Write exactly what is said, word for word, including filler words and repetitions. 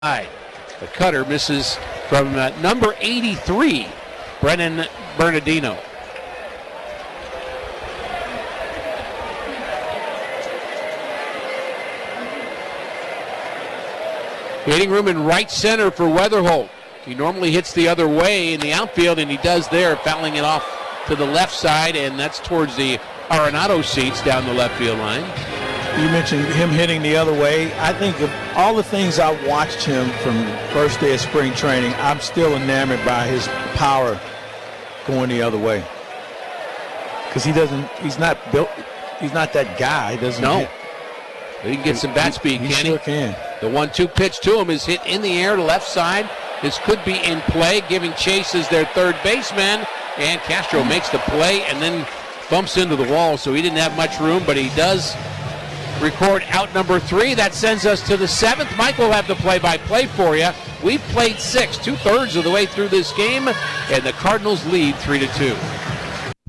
The cutter misses from uh, number eighty-three, Brennan Bernardino. Hitting room in right center for Weatherholt. He normally hits the other way in the outfield, and he does there, fouling it off to the left side, and that's towards the Arenado seats down the left field line. You mentioned him hitting the other way. I think of all the things I've watched him from the first day of spring training, I'm still enamored by his power going the other way. Because he doesn't, he's not built, he's not that guy. He doesn't No. hit. He can get some bat speed, he, can he? he? Sure can. The one two pitch to him is hit in the air to left side. This could be in play, giving Chase as their third baseman. And Castro makes the play and then bumps into the wall, so he didn't have much room, but he does record out number three. That sends us to the seventh. Mike will have the play-by-play for you. We've played six, two-thirds of the way through this game, and the Cardinals lead three to two.